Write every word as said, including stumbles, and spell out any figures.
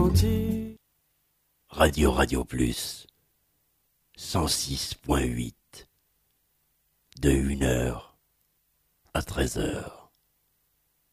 gentil. Radio Radio Plus, cent six point huit, de une heure à treize heures.